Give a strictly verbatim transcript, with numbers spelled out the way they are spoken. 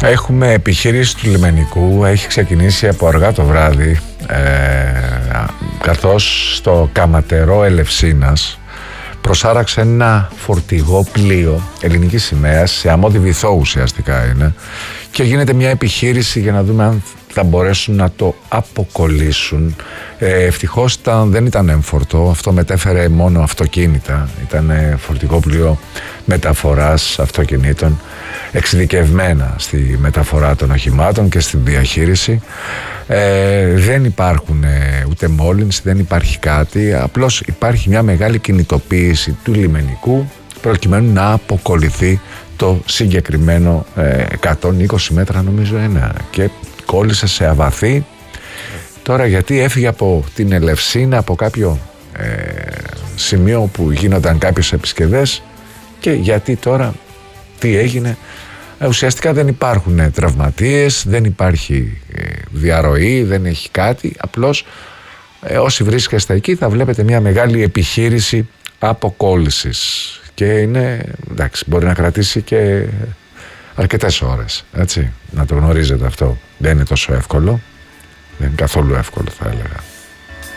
Έχουμε επιχείρηση του λιμενικού, έχει ξεκινήσει από αργά το βράδυ, ε, καθώς στο Καματερό Ελευσίνας προσάραξε ένα φορτηγό πλοίο ελληνικής σημαίας, σε αμμώδη βυθό ουσιαστικά είναι, και γίνεται μια επιχείρηση για να δούμε αν θα μπορέσουν να το αποκολλήσουν. Ε, ευτυχώς ήταν, δεν ήταν έμφορτο, αυτό μετέφερε μόνο αυτοκίνητα, ήταν φορτηγό πλοίο μεταφοράς αυτοκινήτων, εξειδικευμένα στη μεταφορά των οχημάτων και στη διαχείριση. Ε, δεν υπάρχουν ε, ούτε μόλυνση, δεν υπάρχει κάτι, απλώς υπάρχει μια μεγάλη κινητοποίηση του λιμενικού προκειμένου να αποκολληθεί το συγκεκριμένο ε, εκατόν είκοσι μέτρα νομίζω ένα, και κόλλησε σε αβαθή. Τώρα γιατί έφυγε από την Ελευσίνα, από κάποιο ε, σημείο που γίνονταν κάποιες επισκευές, και γιατί τώρα τι έγινε. Ε, ουσιαστικά δεν υπάρχουν ε, τραυματίες, δεν υπάρχει ε, διαρροή, δεν έχει κάτι, απλώς ε, όσοι βρίσκεστε εκεί θα βλέπετε μια μεγάλη επιχείρηση αποκόλλησης, και είναι, εντάξει, μπορεί να κρατήσει και αρκετές ώρες, έτσι, να το γνωρίζετε αυτό. Δεν είναι τόσο εύκολο, δεν είναι καθόλου εύκολο θα έλεγα.